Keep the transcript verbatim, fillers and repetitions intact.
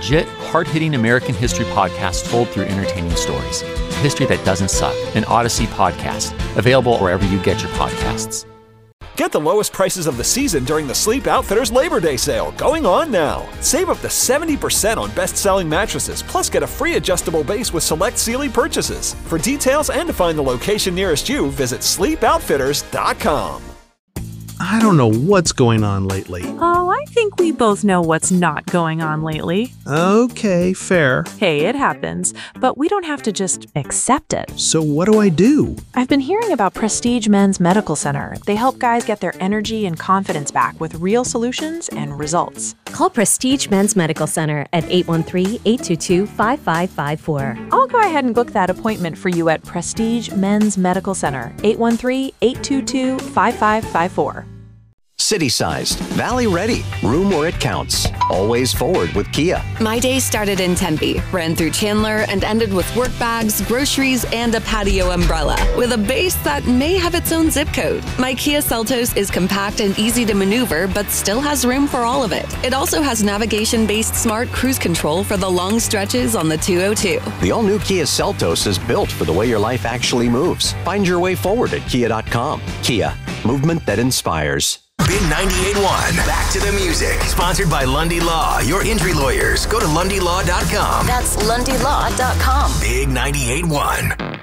legit, hard-hitting American history podcast told through entertaining stories. History That Doesn't Suck, an Odyssey podcast, available wherever you get your podcasts. Get the lowest prices of the season during the Sleep Outfitters Labor Day sale, going on now. Save up to seventy percent on best-selling mattresses, plus get a free adjustable base with select Sealy purchases. For details and to find the location nearest you, visit sleep outfitters dot com. I don't know what's going on lately. Oh, I think we both know what's not going on lately. Okay, fair. Hey, it happens, but we don't have to just accept it. So what do I do? I've been hearing about Prestige Men's Medical Center. They help guys get their energy and confidence back with real solutions and results. Call Prestige Men's Medical Center at eight one three, eight two two, five five five four. I'll go ahead and book that appointment for you at Prestige Men's Medical Center, eight one three, eight two two, five five five four. City-sized, valley-ready, room where it counts. Always forward with Kia. My day started in Tempe, ran through Chandler, and ended with work bags, groceries, and a patio umbrella, with a base that may have its own zip code. My Kia Seltos is compact and easy to maneuver, but still has room for all of it. It also has navigation-based smart cruise control for the long stretches on the two oh two. The all-new Kia Seltos is built for the way your life actually moves. Find your way forward at kia dot com. Kia, movement that inspires. Big ninety-eight point one. Back to the music. Sponsored by Lundy Law, your injury lawyers. Go to lundy law dot com. That's lundy law dot com. Big ninety-eight point one.